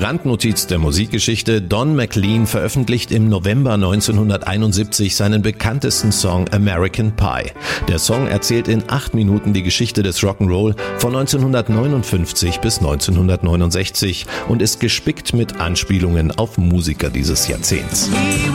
Randnotiz der Musikgeschichte: Don McLean veröffentlicht im November 1971 seinen bekanntesten Song American Pie. Der Song erzählt in 8 Minuten die Geschichte des Rock'n'Roll von 1959 bis 1969 und ist gespickt mit Anspielungen auf Musiker dieses Jahrzehnts. He